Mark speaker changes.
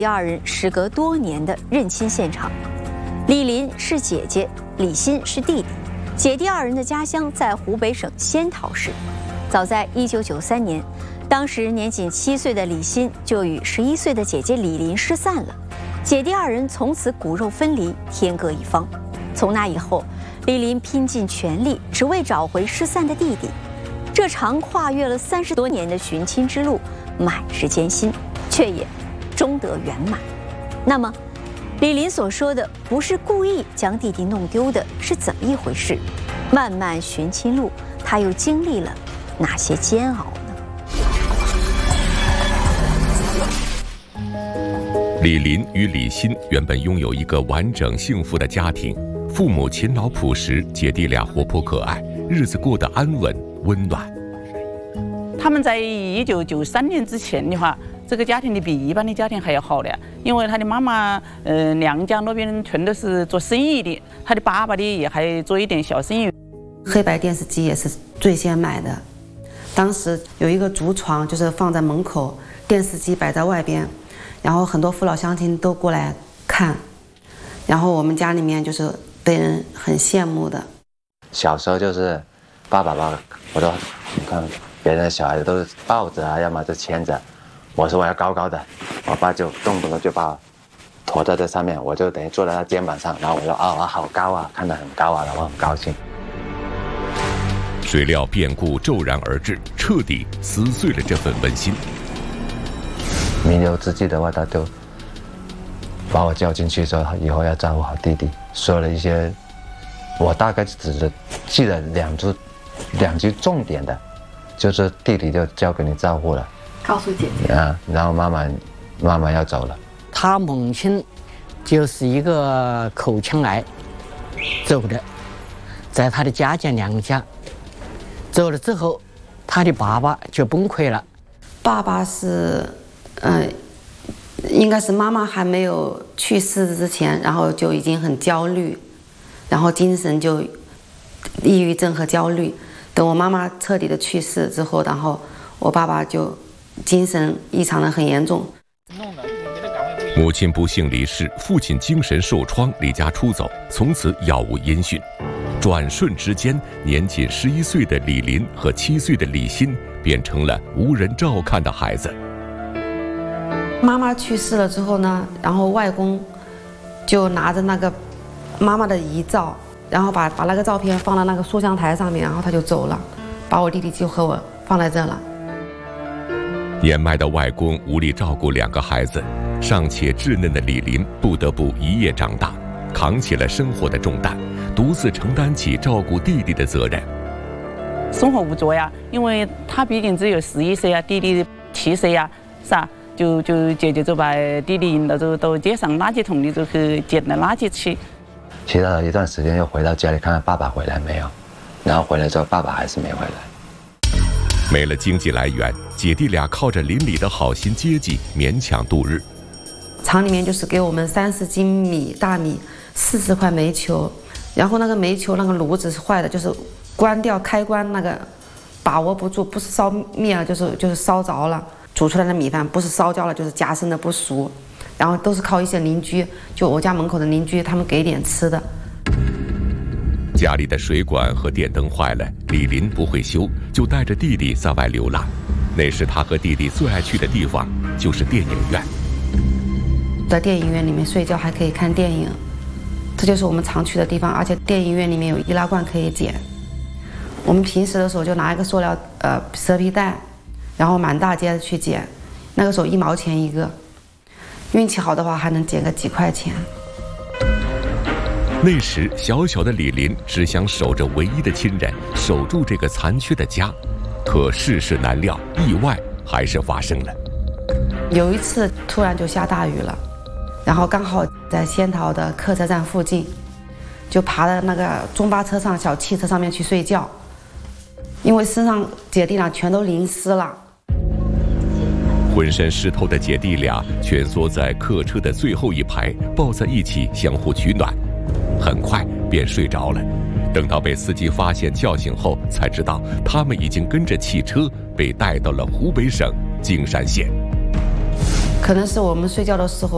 Speaker 1: 第二人时隔多年的认亲现场。李林是姐姐，李欣是弟弟，姐弟二人的家乡在湖北省仙桃市。早在1993年，当时年仅7岁的李欣就与11岁的姐姐李林失散了，姐弟二人从此骨肉分离，天各一方。从那以后，李林拼尽全力，只为找回失散的弟弟。这场跨越了30多年的寻亲之路，满是艰辛，却也终得圆满。那么，李林所说的不是故意将弟弟弄丢的，是怎么一回事？漫漫寻亲路，他又经历了哪些煎熬呢？
Speaker 2: 李林与李欣原本拥有一个完整幸福的家庭，父母勤劳朴实，姐弟俩活泼可爱，日子过得安稳温暖。
Speaker 3: 他们在1993年之前的话，这个家庭比一般的家庭还要好的，因为他的妈妈，娘家那边全都是做生意的，他的爸爸的也还做一点小生意。
Speaker 4: 黑白电视机也是最先买的，当时有一个竹床，就是放在门口，电视机摆在外边，然后很多父老乡亲都过来看，然后我们家里面就是被人很羡慕的。
Speaker 5: 小时候就是爸爸，我说你看别人的小孩子都是抱着啊，要么就牵着，我说我要高高的，我爸就动不动就把我驮在这上面，我就等于坐在他肩膀上，然后我说啊，我好高啊，看得很高啊，然后很高兴。
Speaker 2: 谁料变故骤然而至，彻底撕碎了这份温馨。
Speaker 5: 弥留之际的话，他就把我叫进去说，以后要照顾好弟弟，说了一些，我大概只记得两句重点的，就是弟弟就交给你照顾了，
Speaker 1: 告诉姐姐
Speaker 5: 啊，然后妈妈要走了。
Speaker 6: 他母亲就是一个口腔癌走的，在他的家眷娘家走了之后，他的爸爸就崩溃了。
Speaker 4: 爸爸是，应该是妈妈还没有去世之前，然后就已经很焦虑，然后精神就抑郁症和焦虑。等我妈妈彻底的去世之后，然后我爸爸就精神异常的很严重。
Speaker 2: 母亲不幸离世，父亲精神受创，离家出走，从此杳无音讯。转瞬之间，年仅11岁的李林和7岁的李欣变成了无人照看的孩子。
Speaker 4: 妈妈去世了之后呢，然后外公就拿着那个妈妈的遗照，然后把那个照片放到那个塑像台上面，然后他就走了，把我弟弟就和我放在这了。
Speaker 2: 年迈的外公无力照顾2个孩子，尚且稚嫩的李林不得不一夜长大，扛起了生活的重担，独自承担起照顾弟弟的责任。
Speaker 3: 生活无助呀，因为他毕竟只有11岁啊，弟弟7岁呀，是吧？就姐姐就把弟弟引到街上垃圾桶里就去捡了垃圾吃。
Speaker 5: 其他的一段时间又回到家里看看爸爸回来没有，然后回来之后爸爸还是没回来。
Speaker 2: 没了经济来源，姐弟俩靠着邻里的好心接济勉强度日。
Speaker 4: 厂里面就是给我们30斤米大米，40块煤球，然后那个煤球那个炉子是坏的，就是关掉开关那个把握不住，不是烧灭了就是烧着了，煮出来的米饭不是烧焦了就是夹生的不熟，然后都是靠一些邻居，就我家门口的邻居他们给点吃的。
Speaker 2: 家里的水管和电灯坏了，李林不会修，就带着弟弟在外流浪。那时他和弟弟最爱去的地方就是电影院。
Speaker 4: 在电影院里面睡觉还可以看电影，这就是我们常去的地方，而且电影院里面有易拉罐可以捡。我们平时的时候就拿一个塑料蛇皮袋，然后满大街的去捡，那个时候1毛钱一个，运气好的话还能捡个几块钱。
Speaker 2: 那时小小的李林只想守着唯一的亲人，守住这个残缺的家，可世事难料，意外还是发生了。
Speaker 4: 有一次突然就下大雨了，然后刚好在仙桃的客车站附近，就爬到那个中巴车上小汽车上面去睡觉，因为身上姐弟俩全都淋湿了。
Speaker 2: 浑身湿透的姐弟俩蜷缩在客车的最后一排，抱在一起相互取暖，很快便睡着了。等到被司机发现叫醒后，才知道他们已经跟着汽车被带到了湖北省径山县。
Speaker 4: 可能是我们睡觉的时候